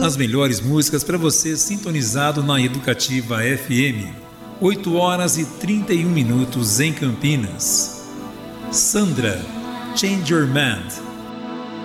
As melhores músicas para você sintonizado na Educativa FM. 8 horas e 31 minutos em Campinas. Sandra, Change Your Mind.